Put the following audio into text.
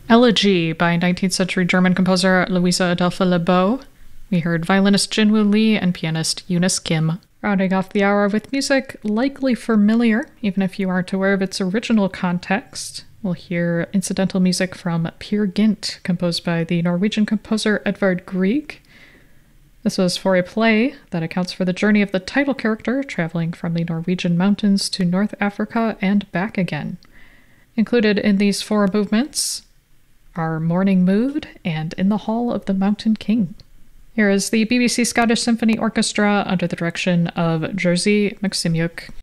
Elegy by 19th century German composer Louisa Adolphe Lebeau. We heard violinist Jinwoo Lee and pianist Eunice Kim. Rounding off the hour with music likely familiar, even if you aren't aware of its original context. We'll hear incidental music from Peer Gynt, composed by the Norwegian composer Edvard Grieg. This was for a play that accounts for the journey of the title character traveling from the Norwegian mountains to North Africa and back again. Included in these 4 movements are Morning Mood and In the Hall of the Mountain King. Here is the BBC Scottish Symphony Orchestra under the direction of Jerzy Maksymyuk.